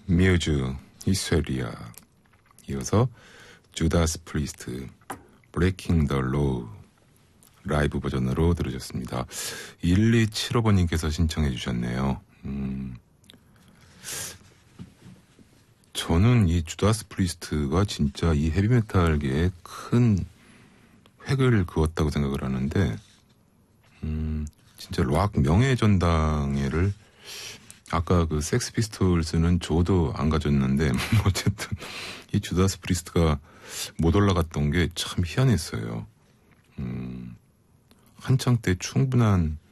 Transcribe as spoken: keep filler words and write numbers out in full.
뮤즈 히스테리아, 이어서 주다스 프리스트 브레이킹 더 로우 라이브 버전으로 들으셨습니다. 일이칠오 번님께서 신청해 주셨네요. 음, 저는 이 주다스 프리스트가 진짜 이 헤비메탈계에 큰 획을 그었다고 생각을 하는데, 음, 진짜 락 명예전당회를 아까 그 섹스 피스톨스는 저도 안 가졌는데 어쨌든 이 주다스 프리스트가 못 올라갔던 게 참 희한했어요. 음, 한창 때 충분한